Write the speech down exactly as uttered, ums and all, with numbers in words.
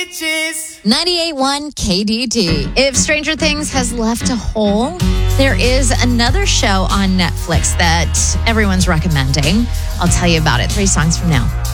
ninety-eight point one K D T. If Stranger Things has left a hole, there is another show on Netflix that everyone's recommending. I'll tell you about it three songs from now.